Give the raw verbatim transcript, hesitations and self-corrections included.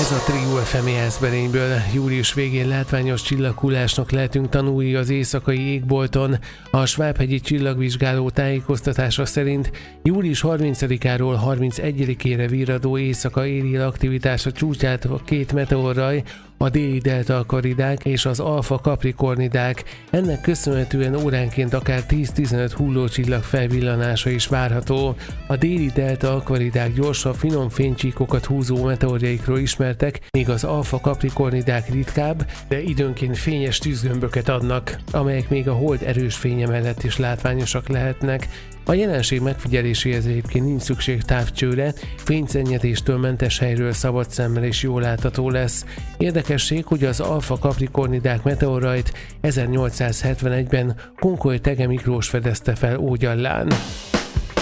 Ez a Trio ef em Jászberényből. Július végén látványos csillaghullásnak lehetünk tanulni az éjszakai égbolton. A Svábhegyi csillagvizsgáló tájékoztatása szerint július harmincadikáról harmincegyedikére virradó éjszaka éri el aktivitása csúcsát a két meteorraj, a déli delta-akvaridák és az alfa-kaprikornidák. Ennek köszönhetően óránként akár tíz-tizenöt hullócsillag felvillanása is várható. A déli delta-akvaridák gyorsabb, finom fénycsíkokat húzó meteorjaikról ismertek, míg az alfa-kaprikornidák ritkább, de időnként fényes tűzgömböket adnak, amelyek még a hold erős fénye mellett is látványosak lehetnek. A jelenség megfigyeléséhez egyébként nincs szükség távcsőre, fényszennyetéstől mentes helyről szabad szemmel is jól látható lesz. Érdekesség, hogy az alfa-kaprikornidák meteorrajt ezernyolcszázhetvenegyben Konkoly Thege Miklós fedezte fel Ógyallán.